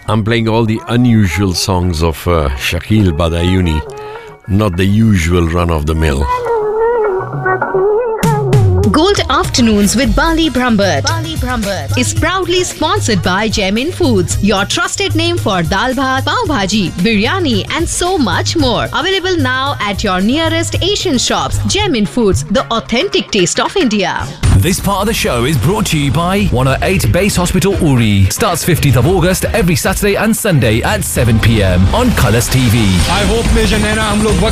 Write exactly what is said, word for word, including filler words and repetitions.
I'm playing all the unusual songs of uh, Shakil Badayuni, not the usual run-of-the-mill. Gold Afternoons with Bali Brambert, Bali Brambert is proudly sponsored by Gemin Foods, your trusted name for dal bhat, pav bhaji, biryani and so much more. Available now at your nearest Asian shops. Gemin Foods, the authentic taste of India. This part of the show is brought to you by one oh eight Base Hospital Uri. Starts fifteenth of August every Saturday and Sunday at seven p m on Colours T V. I hope Major Naina हम लोग